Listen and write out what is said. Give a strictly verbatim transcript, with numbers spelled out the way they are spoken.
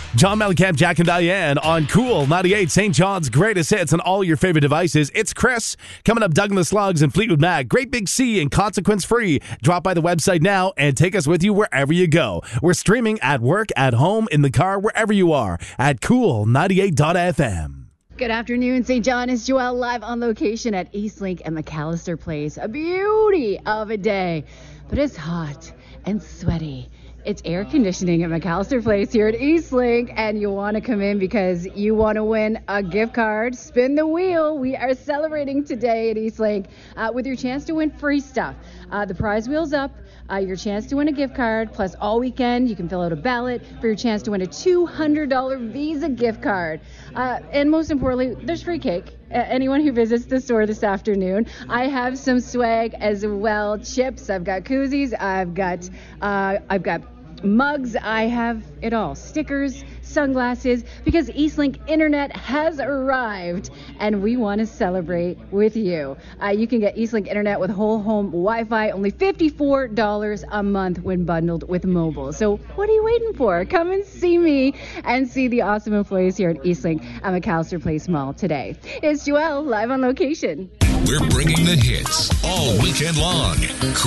John Mellencamp, Jack and Diane on Cool ninety-eight, Saint John's greatest hits on all your favorite devices. It's Chris. Coming up, Doug and the Slugs and Fleetwood Mac. Great Big C and Consequence Free. Drop by the website now and take us with you wherever you go. We're streaming at work, at home, in the car, wherever you are at cool ninety-eight dot f m. Good afternoon, Saint John. It's Joelle live on location at Eastlink and McAllister Place. A beauty of a day, but it's hot and sweaty. It's air conditioning at McAllister Place here at Eastlink, and you want to come in because you want to win a gift card. Spin the wheel. We are celebrating today at Eastlink uh, with your chance to win free stuff. Uh, the prize wheel's up. Uh, your chance to win a gift card, plus all weekend you can fill out a ballot for your chance to win a two hundred dollars Visa gift card. Uh, and most importantly, there's free cake. Uh, anyone who visits the store this afternoon. I have some swag as well. Chips. I've got koozies. I've got uh, I've got mugs. I have it all. Stickers, sunglasses, because Eastlink Internet has arrived and we want to celebrate with you. Uh, you can get Eastlink Internet with whole home Wi-Fi, only fifty-four dollars a month when bundled with mobile. So what are you waiting for? Come and see me and see the awesome employees here at Eastlink at McAllister Place Mall today. It's Joelle live on location. We're bringing the hits all weekend long.